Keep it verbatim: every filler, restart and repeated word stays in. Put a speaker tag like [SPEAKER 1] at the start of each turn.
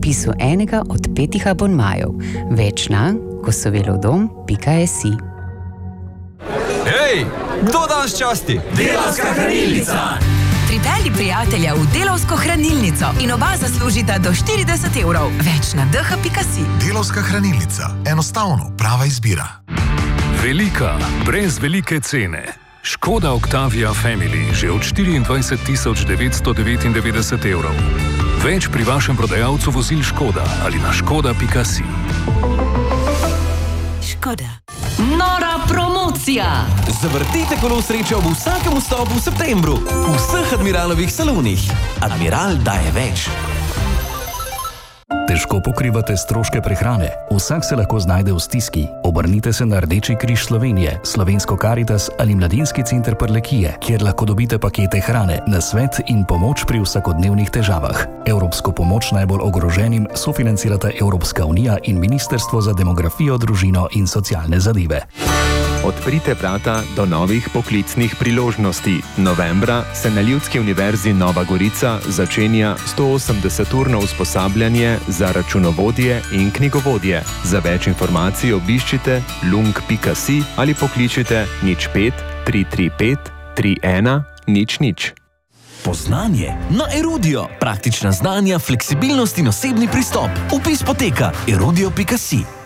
[SPEAKER 1] podpisu enega od petih abonmajev. Več na kosovelodom pika si.
[SPEAKER 2] Hej, kdo danes časti?
[SPEAKER 3] Delavska hranilnica!
[SPEAKER 4] Pripelji prijatelja v Delavsko hranilnico in oba zaslužita do štirideset evrov. Več na d h pika si.
[SPEAKER 5] Delavska hranilnica. Enostavno, prava izbira.
[SPEAKER 6] Velika, brez velike cene. Škoda Octavia Family že od štiriindvajset tisoč devetsto devetindevetdeset evrov. Več pri vašem prodajalcu vozil Škoda ali na škoda pika si.
[SPEAKER 4] Škoda.
[SPEAKER 3] Nora promocija! Zavrtite kolo sreče ob vsakem vstopu v septembru v vseh Admiralovih salonih. Admiral daje več.
[SPEAKER 7] Težko pokrivate stroške prehrane? Vsak se lahko znajde v stiski. Obrnite se na Rdeči križ Slovenije, Slovensko Karitas ali Mladinski center Prlekije, kjer lahko dobite pakete hrane, nasvet in pomoč pri vsakodnevnih težavah. Evropsko pomoč najbolj ogroženim sofinancirata Evropska unija in Ministrstvo za demografijo, družino in socialne zadeve.
[SPEAKER 8] Odprite vrata do novih poklicnih priložnosti. Novembra se na Ljudski univerzi Nova Gorica začenja stoosemdeseturno usposabljanje za računovodje in knjigovodje. Za več informacij obiščite lung pika si ali pokličite nič pet tri tri pet tri ena nič nič.
[SPEAKER 3] Poznanje na Erudio. Praktična znanja, fleksibilnost in osebni pristop. Vpis poteka erudio pika si.